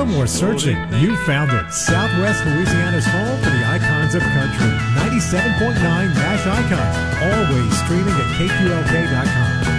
No more searching. You found it. Southwest Louisiana's home for the icons of country. 97.9 MASH Icons. Always streaming at KQLK.com.